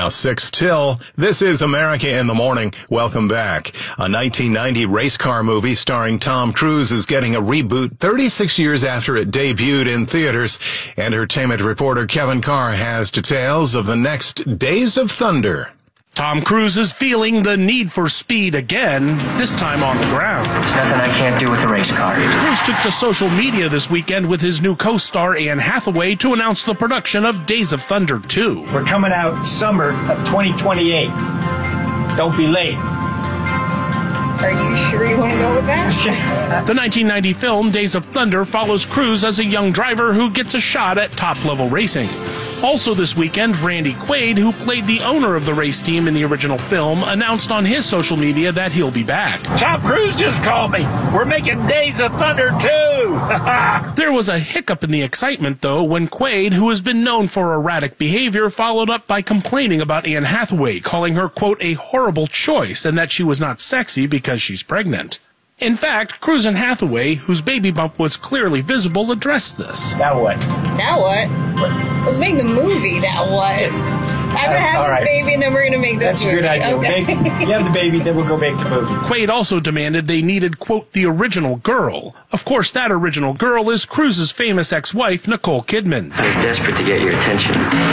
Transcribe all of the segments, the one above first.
now 6 till. This is America in the Morning. Welcome back. A 1990 race car movie starring Tom Cruise is getting a reboot 36 years after it debuted in theaters. Entertainment reporter Kevin Carr has details of the next Days of Thunder. Tom Cruise is feeling the need for speed again, this time on the ground. There's nothing I can't do with a race car. Cruise took to social media this weekend with his new co-star Anne Hathaway to announce the production of Days of Thunder 2. We're coming out summer of 2028. Don't be late. Are you sure you want to go with that? The 1990 film Days of Thunder follows Cruise as a young driver who gets a shot at top-level racing. Also this weekend, Randy Quaid, who played the owner of the race team in the original film, announced on his social media that he'll be back. Tom Cruise just called me. We're making Days of Thunder 2. There was a hiccup in the excitement, though, when Quaid, who has been known for erratic behavior, followed up by complaining about Anne Hathaway, calling her, quote, a horrible choice, and that she was not sexy because she's pregnant. In fact, Cruise and Hathaway, whose baby bump was clearly visible, addressed this. Now what? Now what? Let's make the movie. Now what? I'm going to have this baby and then we're going to make this movie. That's a good idea. Okay. You have the baby, then we'll go make the movie. Quaid also demanded they needed, quote, the original girl. Of course, that original girl is Cruise's famous ex-wife, Nicole Kidman. I was desperate to get your attention.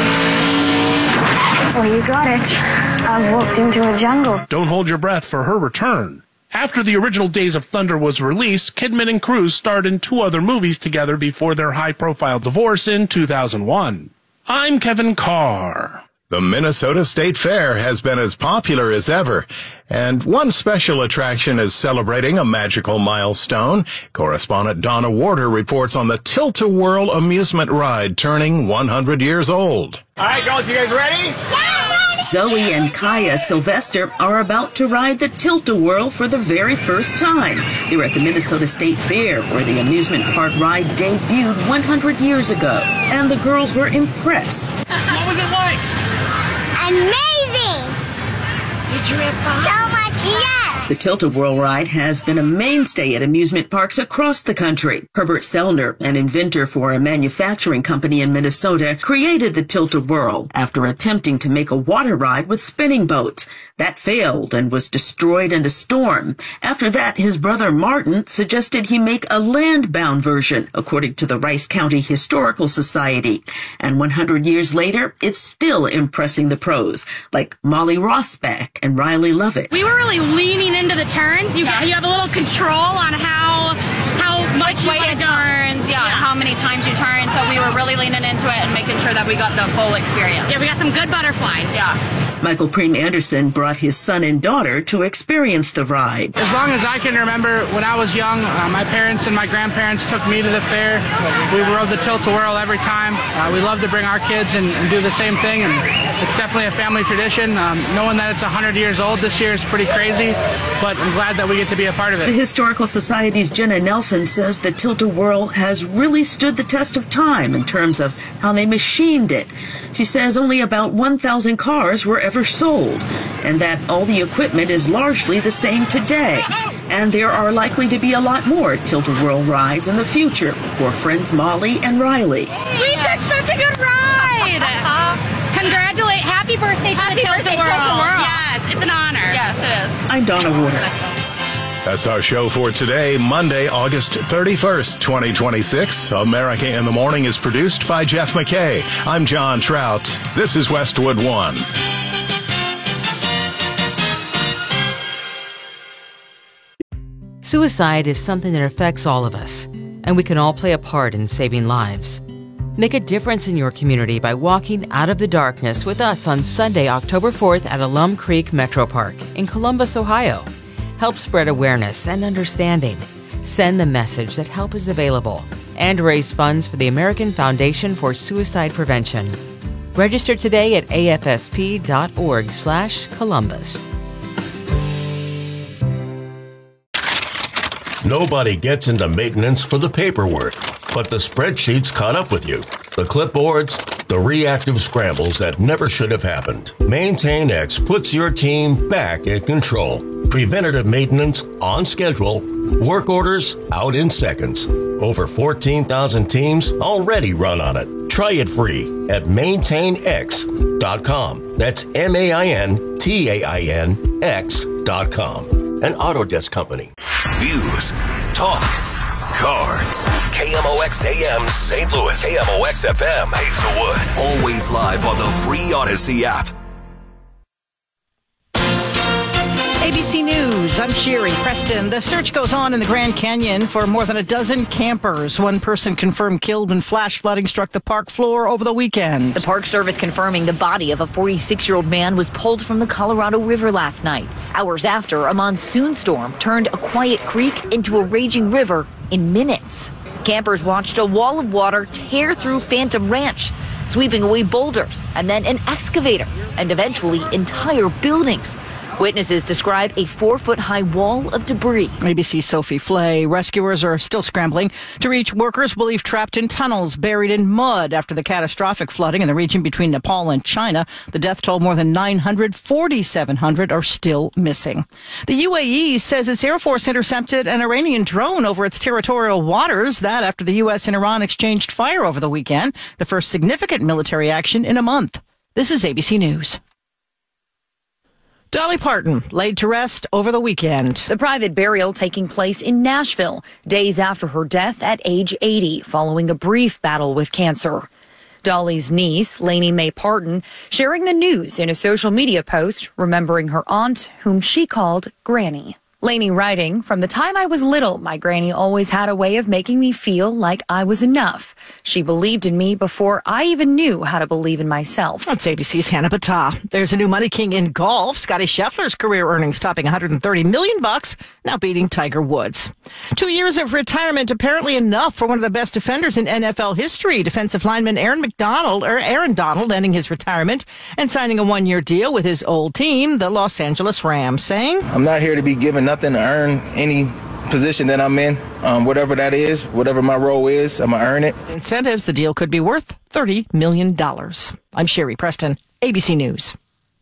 Well, you got it. I walked into a jungle. Don't hold your breath for her return. After the original Days of Thunder was released, Kidman and Cruise starred in 2 other movies together before their high-profile divorce in 2001. I'm Kevin Carr. The Minnesota State Fair has been as popular as ever, and one special attraction is celebrating a magical milestone. Correspondent Donna Warder reports on the Tilt-A-Whirl amusement ride turning 100 years old. All right, girls, you guys ready? Zoe and Kaya Sylvester are about to ride the Tilt-A-Whirl for the very first time. They're at the Minnesota State Fair, where the amusement park ride debuted 100 years ago, and the girls were impressed. What was it like? Amazing! Did you have fun? So much fun! Yes! The Tilt-A-Whirl ride has been a mainstay at amusement parks across the country. Herbert Sellner, an inventor for a manufacturing company in Minnesota, created the Tilt-A-Whirl after attempting to make a water ride with spinning boats. That failed and was destroyed in a storm. After that, his brother Martin suggested he make a land-bound version, according to the Rice County Historical Society. And 100 years later, it's still impressing the pros, like Molly Rossback and Riley Lovett. We were really leaning into the turns. You have a little control on how much way it turns, how many times you turn. So we were really leaning into it and making sure that we got the full experience. Yeah, we got some good butterflies. Yeah. Michael Preem Anderson brought his son and daughter to experience the ride. As long as I can remember, when I was young, my parents and my grandparents took me to the fair. We rode the Tilt-A-Whirl every time. We love to bring our kids and do the same thing, and it's definitely a family tradition. Knowing that it's 100 years old this year is pretty crazy, but I'm glad that we get to be a part of it. The Historical Society's Jenna Nelson says the Tilt-A-Whirl has really stood the test of time in terms of how they machined it. She says only about 1,000 cars were ever sold, and that all the equipment is largely the same today. And there are likely to be a lot more Tilt-A-Whirl rides in the future for friends Molly and Riley. We took such a good ride! Happy birthday to the Tilt-A-Whirl. Yes, it's an honor. Yes, it is. I'm Donna Warder. That's our show for today, Monday, August 31st, 2026. America in the Morning is produced by Jeff McKay. I'm John Trout. This is Westwood One. Suicide is something that affects all of us, and we can all play a part in saving lives. Make a difference in your community by walking out of the darkness with us on Sunday, October 4th at Alum Creek Metro Park in Columbus, Ohio. Help spread awareness and understanding. Send the message that help is available and raise funds for the American Foundation for Suicide Prevention. Register today at afsp.org/Columbus. Nobody gets into maintenance for the paperwork, but the spreadsheets caught up with you. The clipboards, the reactive scrambles that never should have happened. MaintainX puts your team back in control. Preventative maintenance on schedule. Work orders out in seconds. Over 14,000 teams already run on it. Try it free at maintainx.com. That's MAINTAINX.com. An Autodesk company. News, talk, cards. KMOX AM St. Louis. KMOX FM Hazelwood. Always live on the free Odyssey app. ABC News, I'm Sherry Preston. The search goes on in the Grand Canyon for more than a dozen campers. One person confirmed killed when flash flooding struck the park floor over the weekend. The Park Service confirming the body of a 46-year-old man was pulled from the Colorado River last night, hours after a monsoon storm turned a quiet creek into a raging river in minutes. Campers watched a wall of water tear through Phantom Ranch, sweeping away boulders and then an excavator and eventually entire buildings. Witnesses describe a 4-foot-high wall of debris. ABC's Sophie Flay. Rescuers are still scrambling to reach workers believed trapped in tunnels buried in mud after the catastrophic flooding in the region between Nepal and China. The death toll more than 900, 4,700 are still missing. The UAE says its Air Force intercepted an Iranian drone over its territorial waters. That after the U.S. and Iran exchanged fire over the weekend, the first significant military action in a month. This is ABC News. Dolly Parton laid to rest over the weekend. The private burial taking place in Nashville, days after her death at age 80, following a brief battle with cancer. Dolly's niece, Lainey Mae Parton, sharing the news in a social media post, remembering her aunt, whom she called Granny. Lainey writing, "From the time I was little, my granny always had a way of making me feel like I was enough. She believed in me before I even knew how to believe in myself." That's ABC's Hannah Battah. There's a new money king in golf. Scottie Scheffler's career earnings topping $130 million, now beating Tiger Woods. 2 years of retirement apparently enough for one of the best defenders in NFL history. Defensive lineman Aaron Donald ending his retirement and signing a one-year deal with his old team, the Los Angeles Rams, saying, "I'm not here to be given nothing to earn any position that I'm in, whatever that is, whatever my role is, I'm going to earn it." Incentives, the deal could be worth $30 million. I'm Sherry Preston, ABC News.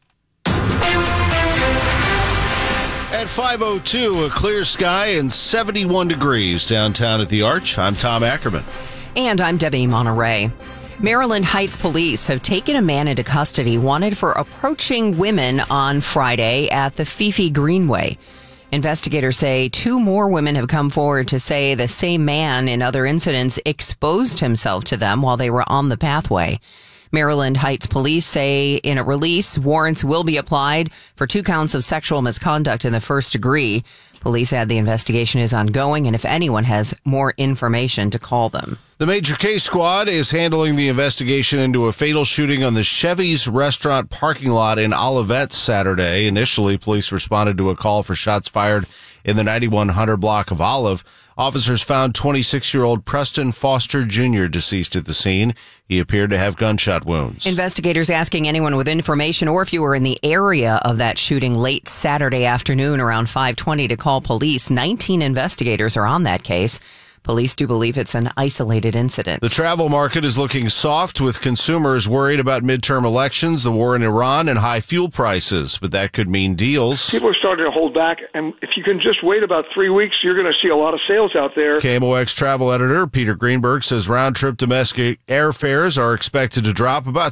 At 5:02, a clear sky and 71 degrees downtown at the Arch. I'm Tom Ackerman. And I'm Debbie Monterey. Maryland Heights police have taken a man into custody wanted for approaching women on Friday at the Fifi Greenway. Investigators say 2 more women have come forward to say the same man in other incidents exposed himself to them while they were on the pathway. Maryland Heights police say in a release, warrants will be applied for 2 counts of sexual misconduct in the first degree. Police add the investigation is ongoing, and if anyone has more information, to call them. The Major Case Squad is handling the investigation into a fatal shooting on the Chevy's restaurant parking lot in Olivet Saturday. Initially, police responded to a call for shots fired in the 9100 block of Olive. Officers found 26-year-old Preston Foster Jr. deceased at the scene. He appeared to have gunshot wounds. Investigators asking anyone with information or if you were in the area of that shooting late Saturday afternoon around 5:20 to call police. 19 investigators are on that case. Police do believe it's an isolated incident. The travel market is looking soft with consumers worried about midterm elections, the war in Iran, and high fuel prices. But that could mean deals. People are starting to hold back, and if you can just wait about 3 weeks, you're going to see a lot of sales out there. KMOX travel editor Peter Greenberg says round-trip domestic airfares are expected to drop about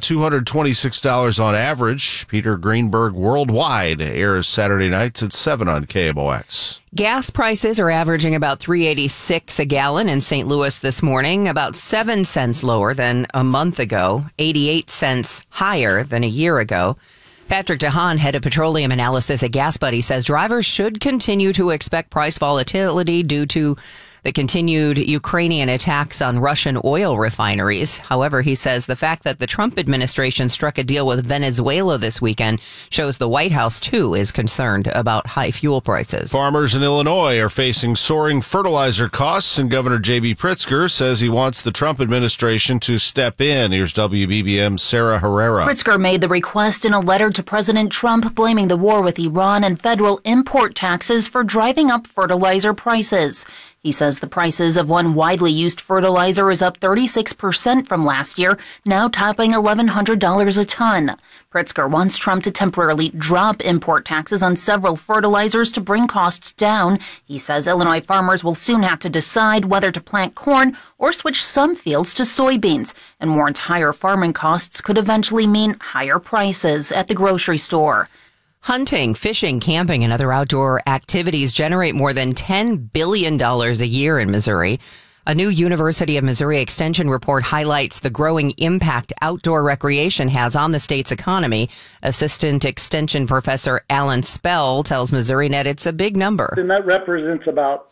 $226 on average. Peter Greenberg Worldwide airs Saturday nights at 7 on KMOX. Gas prices are averaging about $3.86 a gallon in St. Louis this morning, about 7 cents lower than a month ago, 88 cents higher than a year ago. Patrick DeHaan, head of petroleum analysis at Gas Buddy, says drivers should continue to expect price volatility due to the continued Ukrainian attacks on Russian oil refineries. However, he says the fact that the Trump administration struck a deal with Venezuela this weekend shows the White House, too, is concerned about high fuel prices. Farmers in Illinois are facing soaring fertilizer costs, and Governor J.B. Pritzker says he wants the Trump administration to step in. Here's WBBM's Sarah Herrera. Pritzker made the request in a letter to President Trump blaming the war with Iran and federal import taxes for driving up fertilizer prices. He says the prices of one widely used fertilizer is up 36% from last year, now topping $1,100 a ton. Pritzker wants Trump to temporarily drop import taxes on several fertilizers to bring costs down. He says Illinois farmers will soon have to decide whether to plant corn or switch some fields to soybeans, and warns higher farming costs could eventually mean higher prices at the grocery store. Hunting, fishing, camping, and other outdoor activities generate more than $10 billion a year in Missouri. A new University of Missouri Extension report highlights the growing impact outdoor recreation has on the state's economy. Assistant Extension Professor Alan Spell tells MissouriNet it's a big number. And that represents about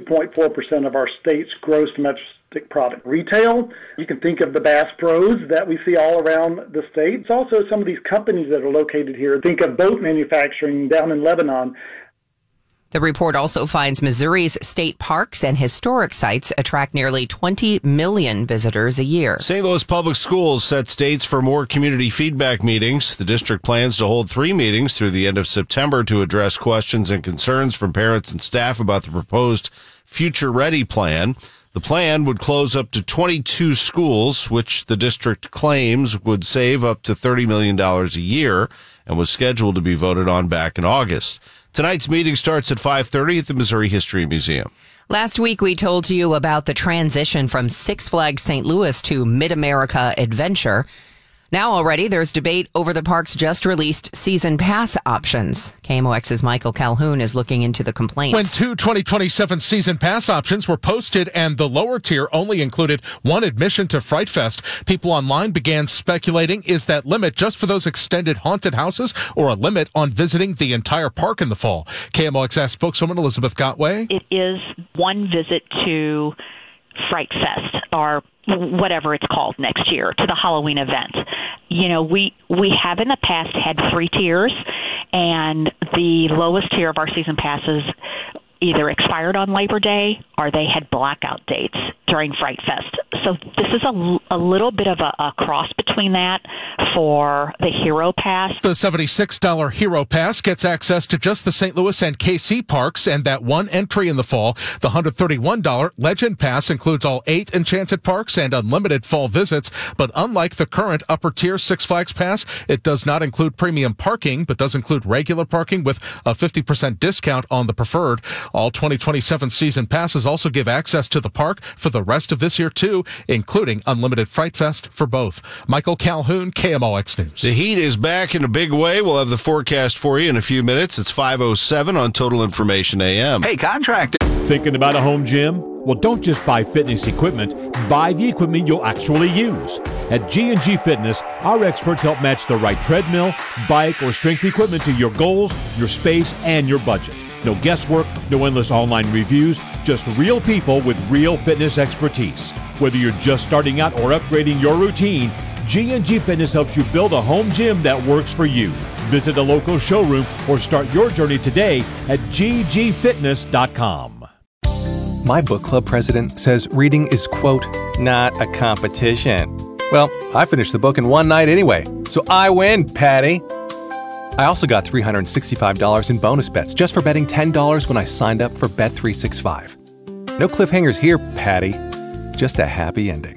2.4% of our state's gross domestic product. Retail, you can think of the Bass Pros that we see all around the state. It's also some of these companies that are located here. Think of boat manufacturing down in Lebanon. The report also finds Missouri's state parks and historic sites attract nearly 20 million visitors a year. St. Louis Public Schools sets dates for more community feedback meetings. The district plans to hold 3 meetings through the end of September to address questions and concerns from parents and staff about the proposed Future Ready plan. The plan would close up to 22 schools, which the district claims would save up to $30 million a year, and was scheduled to be voted on back in August. Tonight's meeting starts at 5:30 at the Missouri History Museum. Last week, we told you about the transition from Six Flags St. Louis to Mid-America Adventure. Now already, there's debate over the park's just released season pass options. KMOX's Michael Calhoun is looking into the complaints. When 2 2027 season pass options were posted and the lower tier only included one admission to Fright Fest, people online began speculating, is that limit just for those extended haunted houses or a limit on visiting the entire park in the fall? KMOX spokeswoman Elizabeth Gotway. It is one visit to Fright Fest or whatever it's called next year, to the Halloween event. You know, we have in the past had 3 tiers, and the lowest tier of our season passes either expired on Labor Day or they had blackout dates during Fright Fest. So this is a little bit of a cross between that for the Hero Pass. The $76 Hero Pass gets access to just the St. Louis and KC parks and that one entry in the fall. The $131 Legend Pass includes all 8 Enchanted parks and unlimited fall visits. But unlike the current upper tier Six Flags Pass, it does not include premium parking, but does include regular parking with a 50% discount on the preferred. All 2027 season passes also give access to the park for the rest of this year, too, including unlimited Fright Fest for both. Michael Calhoun, KMOX News. The heat is back in a big way. We'll have the forecast for you in a few minutes. It's 5:07 on Total Information AM. Hey, contractor. Thinking about a home gym? Well, don't just buy fitness equipment. Buy the equipment you'll actually use. At G&G Fitness, our experts help match the right treadmill, bike, or strength equipment to your goals, your space, and your budget. No guesswork, no endless online reviews, just real people with real fitness expertise. Whether you're just starting out or upgrading your routine, G&G Fitness helps you build a home gym that works for you. Visit a local showroom or start your journey today at ggfitness.com. My book club president says reading is, quote, not a competition. Well, I finished the book in one night anyway, so I win, Patty. I also got $365 in bonus bets just for betting $10 when I signed up for Bet365. No cliffhangers here, Patty. Just a happy ending.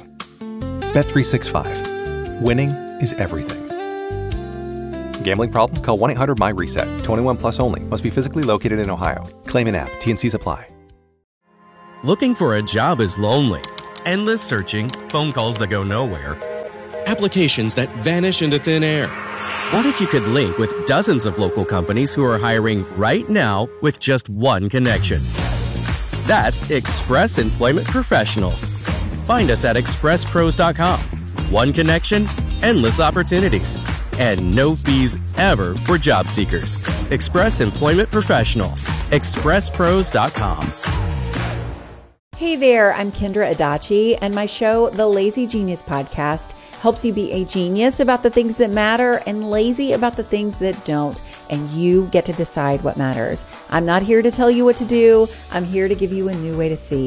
Bet365. Winning is everything. Gambling problem? Call 1-800-MY-RESET. 21 plus only. Must be physically located in Ohio. Claim in app. T&Cs apply. Looking for a job is lonely. Endless searching, phone calls that go nowhere, applications that vanish into thin air. What if you could link with dozens of local companies who are hiring right now with just one connection? That's Express Employment Professionals. Find us at expresspros.com. One connection, endless opportunities, and no fees ever for job seekers. Express Employment Professionals. expresspros.com. Hey there, I'm Kendra Adachi, and my show, The Lazy Genius Podcast, helps you be a genius about the things that matter and lazy about the things that don't, and you get to decide what matters. I'm not here to tell you what to do. I'm here to give you a new way to see.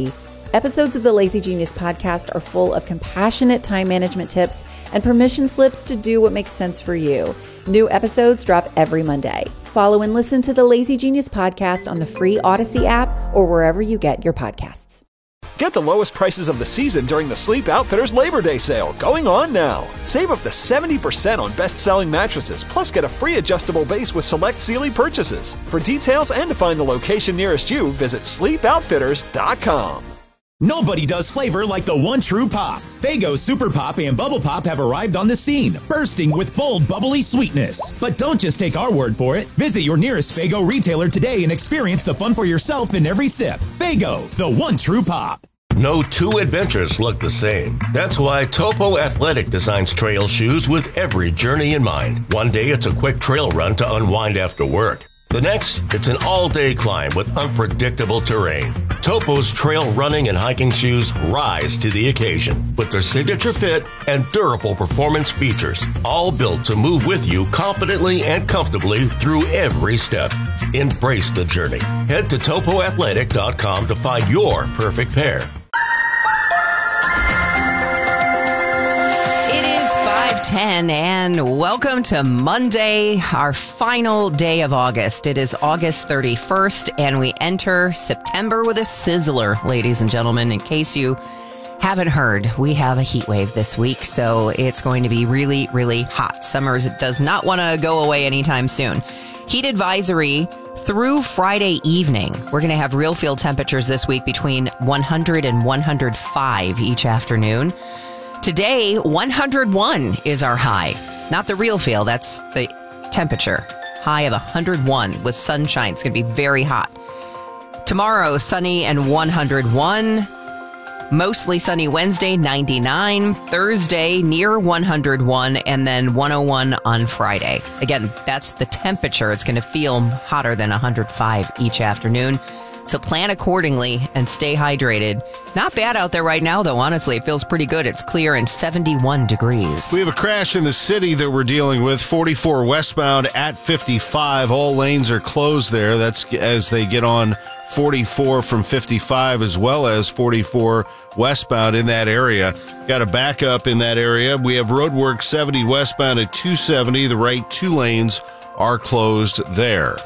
Episodes of the Lazy Genius podcast are full of compassionate time management tips and permission slips to do what makes sense for you. New episodes drop every Monday. Follow and listen to the Lazy Genius podcast on the free Odyssey app or wherever you get your podcasts. Get the lowest prices of the season during the Sleep Outfitters Labor Day sale going on now. Save up to 70% on best-selling mattresses, plus get a free adjustable base with select Sealy purchases. For details and to find the location nearest you, visit sleepoutfitters.com. Nobody does flavor like the one true pop. Faygo Super Pop and Bubble Pop have arrived on the scene, bursting with bold, bubbly sweetness. But don't just take our word for it. Visit your nearest Faygo retailer today and experience the fun for yourself in every sip. Faygo, the one true pop. No two adventures look the same. That's why Topo Athletic designs trail shoes with every journey in mind. One day it's a quick trail run to unwind after work. The next, it's an all-day climb with unpredictable terrain. Topo's trail running and hiking shoes rise to the occasion with their signature fit and durable performance features, all built to move with you confidently and comfortably through every step. Embrace the journey. Head to topoathletic.com to find your perfect pair. It is 5:10 and welcome to Monday, our final day of August. It is August 31st and we enter September with a sizzler, ladies and gentlemen. In case you haven't heard, we have a heat wave this week, so it's going to be really, really hot. Summer does not want to go away anytime soon. Heat advisory through Friday evening. We're going to have real field temperatures this week between 100 and 105 each afternoon. Today, 101 is our high. Not the real feel, that's the temperature. High of 101 with sunshine. It's going to be very hot. Tomorrow, sunny and 101. Mostly sunny Wednesday, 99. Thursday, near 101. And then 101 on Friday. Again, that's the temperature. It's going to feel hotter than 105 each afternoon. So plan accordingly and stay hydrated. Not bad out there right now, though, honestly. It feels pretty good. It's clear and 71 degrees. We have a crash in the city that we're dealing with. 44 westbound at 55. All lanes are closed there. That's as they get on 44 from 55 as well as 44 westbound in that area. Got a backup in that area. We have roadwork 70 westbound at 270. The right two lanes are closed there.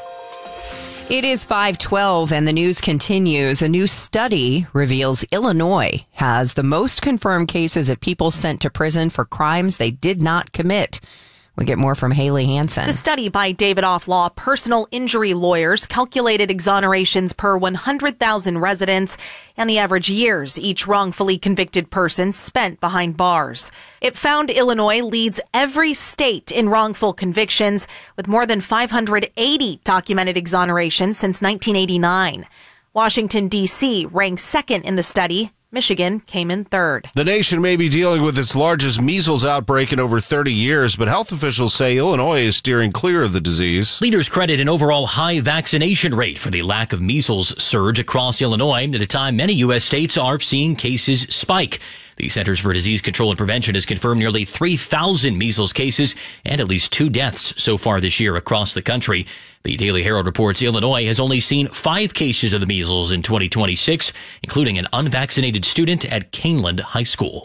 It is 5:12 and the news continues. A new study reveals Illinois has the most confirmed cases of people sent to prison for crimes they did not commit. We get more from Haley Hansen. The study by Davidoff Law personal injury lawyers calculated exonerations per 100,000 residents and the average years each wrongfully convicted person spent behind bars. It found Illinois leads every state in wrongful convictions with more than 580 documented exonerations since 1989. Washington, D.C. ranked second in the study. Michigan came in third. The nation may be dealing with its largest measles outbreak in over 30 years, but health officials say Illinois is steering clear of the disease. Leaders credit an overall high vaccination rate for the lack of measles surge across Illinois at a time many U.S. states are seeing cases spike. The Centers for Disease Control and Prevention has confirmed nearly 3,000 measles cases and at least 2 deaths so far this year across the country. The Daily Herald reports Illinois has only seen 5 cases of the measles in 2026, including an unvaccinated student at Caneland High School.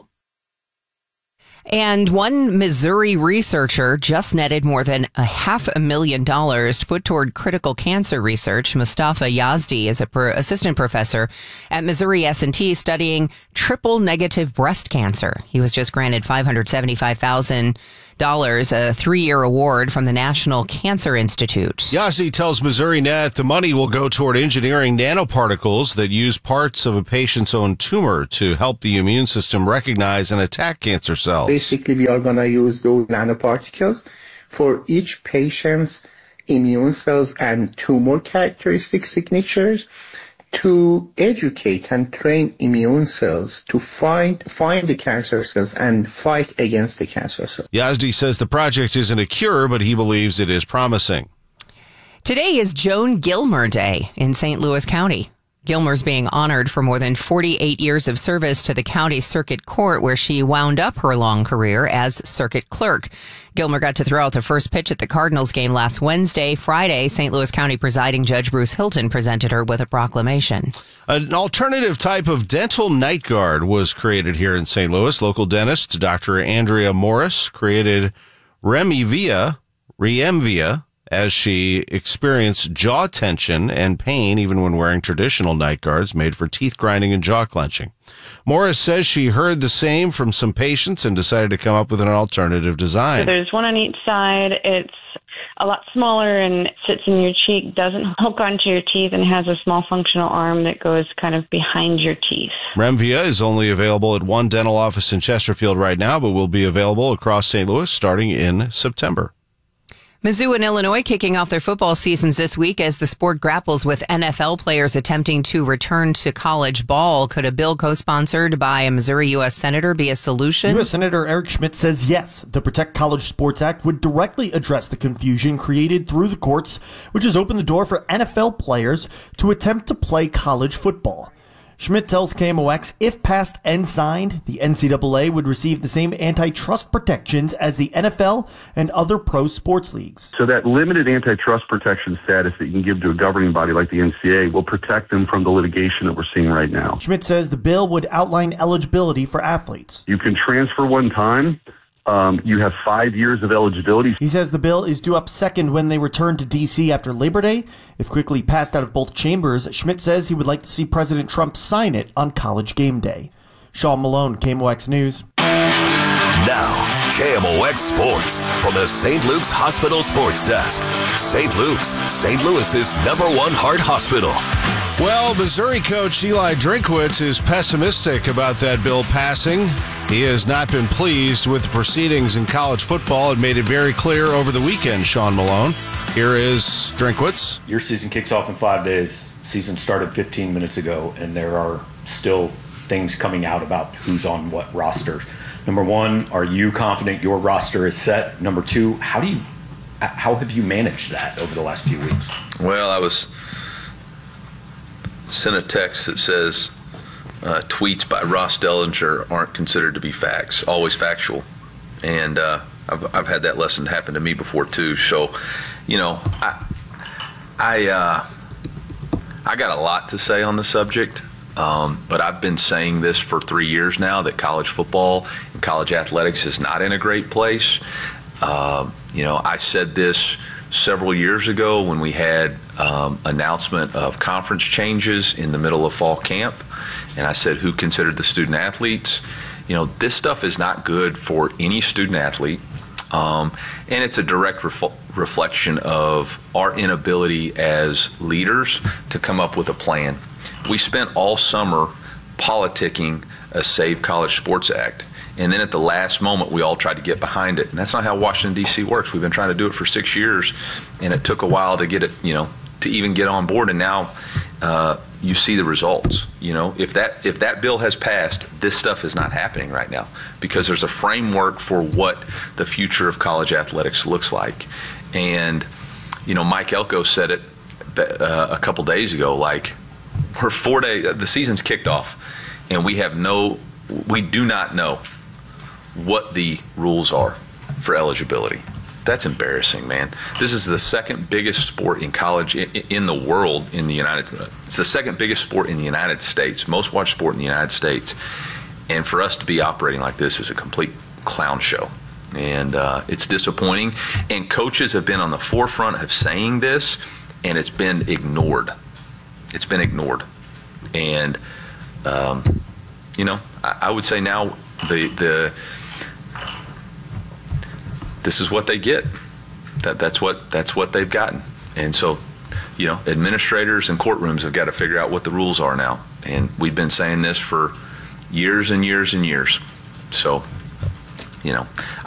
And one Missouri researcher just netted more than $500,000 to put toward critical cancer research. Mustafa Yazdi is assistant professor at Missouri S&T studying triple negative breast cancer. He was just granted $575,000, a 3-year award from the National Cancer Institute. Yazdi tells Missouri Net the money will go toward engineering nanoparticles that use parts of a patient's own tumor to help the immune system recognize and attack cancer cells. Basically, we are going to use those nanoparticles for each patient's immune cells and tumor characteristic signatures to educate and train immune cells to find the cancer cells and fight against the cancer cells. Yazdi says the project isn't a cure, but he believes it is promising. Today is Joan Gilmer Day in St. Louis County. Gilmer's being honored for more than 48 years of service to the county circuit court, where she wound up her long career as circuit clerk. Gilmer got to throw out the first pitch at the Cardinals game last Wednesday. Friday, St. Louis County presiding Judge Bruce Hilton presented her with a proclamation. An alternative type of dental night guard was created here in St. Louis. Local dentist Dr. Andrea Morris created Remvia, as she experienced jaw tension and pain even when wearing traditional night guards made for teeth grinding and jaw clenching. Morris says she heard the same from some patients and decided to come up with an alternative design. So there's one on each side. It's a lot smaller and sits in your cheek, doesn't hook onto your teeth, and has a small functional arm that goes kind of behind your teeth. Remvia is only available at one dental office in Chesterfield right now, but will be available across St. Louis starting in September. Mizzou and Illinois kicking off their football seasons this week as the sport grapples with NFL players attempting to return to college ball. Could a bill co-sponsored by a Missouri U.S. Senator be a solution? U.S. Senator Eric Schmidt says yes. The Protect College Sports Act would directly address the confusion created through the courts, which has opened the door for NFL players to attempt to play college football. Schmidt tells KMOX if passed and signed, the NCAA would receive the same antitrust protections as the NFL and other pro sports leagues. So that limited antitrust protection status that you can give to a governing body like the NCAA will protect them from the litigation that we're seeing right now. Schmidt says the bill would outline eligibility for athletes. You can transfer one time. You have 5 years of eligibility. He says the bill is due up second when they return to D.C. after Labor Day. If quickly passed out of both chambers, Schmidt says he would like to see President Trump sign it on College Game Day. Sean Malone, KMOX News. Now, KMOX Sports from the St. Luke's Hospital Sports Desk. St. Luke's, St. Louis's #1 heart hospital. Well, Missouri coach Eli Drinkwitz is pessimistic about that bill passing. He has not been pleased with the proceedings in college football and made it very clear over the weekend, Sean Malone. Here is Drinkwitz. Your season kicks off in 5 days. Season started 15 minutes ago, and there are still things coming out about who's on what roster. Number one, are you confident your roster is set? Number two, how have you managed that over the last few weeks? Well, I was sent a text that says tweets by Ross Dellinger aren't considered to be facts, always factual. And I've had that lesson happen to me before too. So, you know, I got a lot to say on the subject, but I've been saying this for 3 years now, that college football and college athletics is not in a great place. You know, I said this several years ago when we had announcement of conference changes in the middle of fall camp, and I said, who considered the student athletes? You know, this stuff is not good for any student athlete, and it's a direct reflection of our inability as leaders to come up with a plan. We spent all summer politicking a Save College Sports Act. And then at the last moment, we all tried to get behind it. And that's not how Washington, D.C. works. We've been trying to do it for 6 years, and it took a while to get it, you know, to even get on board. And now you see the results. You know, if that bill has passed, this stuff is not happening right now because there's a framework for what the future of college athletics looks like. And, you know, Mike Elko said it a couple days ago, like, we're 4 days, the season's kicked off, and we do not know what the rules are for eligibility. That's embarrassing, man. This is the second biggest sport in college in the world in the United States. It's the second biggest sport in the United States, most watched sport in the United States. And for us to be operating like this is a complete clown show. And it's disappointing. And coaches have been on the forefront of saying this, and it's been ignored. It's been ignored. And, you know, I would say now this is what they get. That's what they've gotten. And so, you know, administrators and courtrooms have got to figure out what the rules are now. And we've been saying this for years and years and years. So, you know,